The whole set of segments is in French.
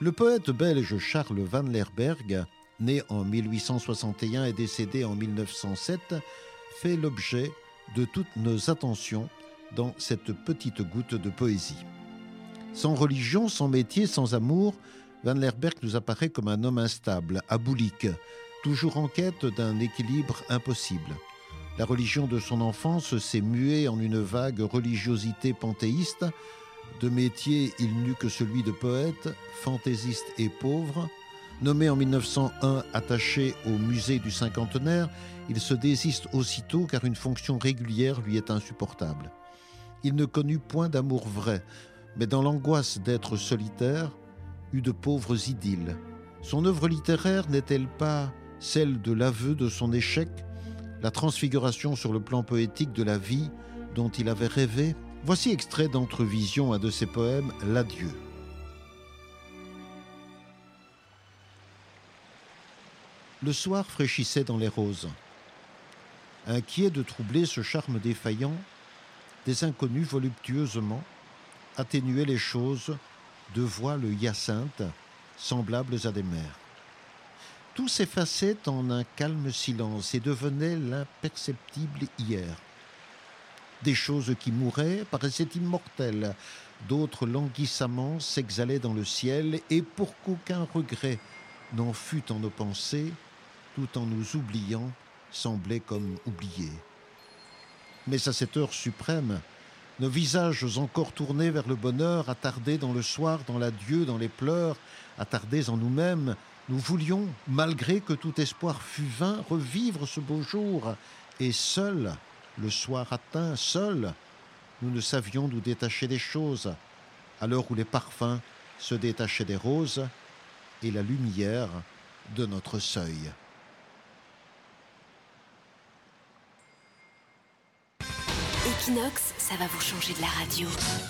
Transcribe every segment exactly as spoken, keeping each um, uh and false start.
Le poète belge Charles Van Lerberghe, né en mille huit cent soixante et un et décédé en mille neuf cent sept, fait l'objet de toutes nos attentions dans cette petite goutte de poésie. Sans religion, sans métier, sans amour, Van Lerberghe nous apparaît comme un homme instable, aboulique, toujours en quête d'un équilibre impossible. La religion de son enfance s'est muée en une vague religiosité panthéiste. De métier, il n'eut que celui de poète, fantaisiste et pauvre. Nommé en mille neuf cent un attaché au musée du cinquantenaire, il se désiste aussitôt car une fonction régulière lui est insupportable. Il ne connut point d'amour vrai, mais dans l'angoisse d'être solitaire, eut de pauvres idylles. Son œuvre littéraire n'est-elle pas celle de l'aveu de son échec, la transfiguration sur le plan poétique de la vie dont il avait rêvé? Voici extrait d'Entrevision, un de ses poèmes, L'Adieu. Le soir fraîchissait dans les roses. Inquiet de troubler ce charme défaillant, des inconnus voluptueusement atténuaient les choses de voiles hyacinthes semblables à des mers. Tout s'effaçait en un calme silence et devenait l'imperceptible hier. Des choses qui mouraient paraissaient immortelles, d'autres languissamment s'exhalaient dans le ciel, et pour qu'aucun regret n'en fût en nos pensées, tout en nous oubliant, semblait comme oubliés. Mais à cette heure suprême, nos visages encore tournés vers le bonheur, attardés dans le soir, dans l'adieu, dans les pleurs, attardés en nous-mêmes, nous voulions, malgré que tout espoir fût vain, revivre ce beau jour, et seuls, le soir atteint, seuls, nous ne savions nous détacher des choses, à l'heure où les parfums se détachaient des roses et la lumière de notre seuil. Equinox, ça va vous changer de la radio.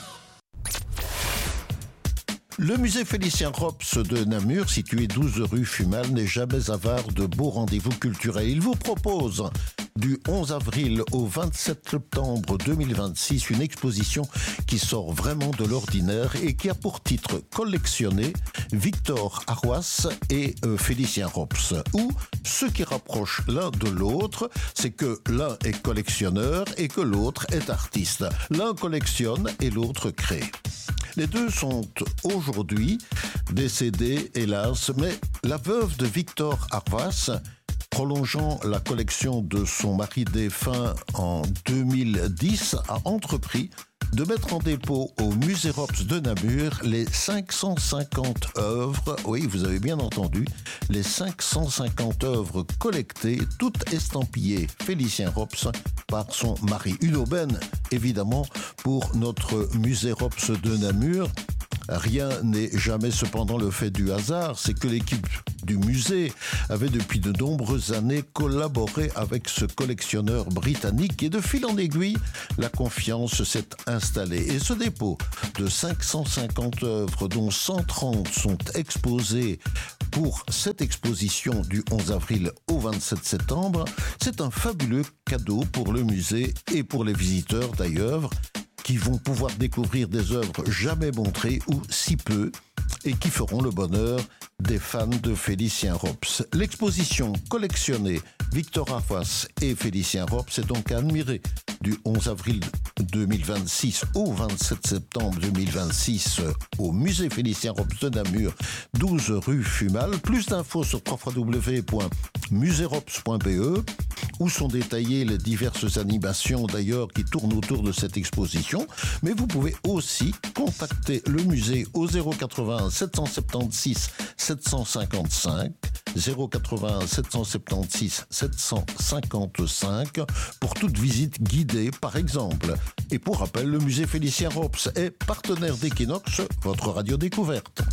Le musée Félicien Rops de Namur, situé douze rue Fumal, n'est jamais avare de beaux rendez-vous culturels. Il vous propose du onze avril au vingt-sept septembre deux mille vingt-six une exposition qui sort vraiment de l'ordinaire et qui a pour titre collectionné Victor Arroas et euh, Félicien Rops. Ou ce qui rapproche l'un de l'autre, c'est que l'un est collectionneur et que l'autre est artiste. L'un collectionne et l'autre crée. Les deux sont aujourd'hui décédés, hélas, mais la veuve de Victor Arroas, prolongeant la collection de son mari défunt en deux mille dix, a entrepris de mettre en dépôt au musée Rops de Namur les cinq cent cinquante œuvres, oui, vous avez bien entendu, les cinq cent cinquante œuvres collectées, toutes estampillées Félicien Rops par son mari. Une aubaine, évidemment, pour notre musée Rops de Namur. Rien n'est jamais cependant le fait du hasard, c'est que l'équipe du musée avait depuis de nombreuses années collaboré avec ce collectionneur britannique et de fil en aiguille, la confiance s'est installée. Et ce dépôt de cinq cent cinquante œuvres, dont cent trente sont exposées pour cette exposition du onze avril au vingt-sept septembre, c'est un fabuleux cadeau pour le musée et pour les visiteurs d'ailleurs, qui vont pouvoir découvrir des œuvres jamais montrées ou si peu et qui feront le bonheur des fans de Félicien Rops. L'exposition collectionnée Victor Arroas et Félicien Rops est donc à admirer du onze avril deux mille vingt-six au vingt-sept septembre deux mille vingt-six au musée Félicien Rops de Namur, douze rue Fumal. Plus d'infos sur w w w point musée rops point b e où sont détaillées les diverses animations d'ailleurs qui tournent autour de cette exposition. Mais vous pouvez aussi contacter le musée au zéro quatre-vingts sept cent soixante-seize sept cent cinquante-cinq, zéro quatre-vingts sept cent soixante-seize sept cent cinquante-cinq pour toute visite guidée par exemple. Et pour rappel, le musée Félicien Rops est partenaire d'Equinox, votre radio découverte.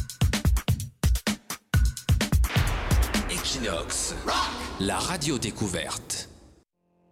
Equinox, rock, la radio découverte.